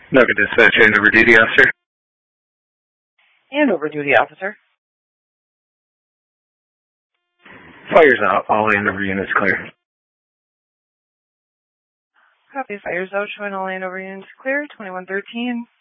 Nugget Dispatch and over duty officer. And over duty officer. Fire's out. All Andover units clear. Copy. Fire's out. Showing all Andover units clear. 2113.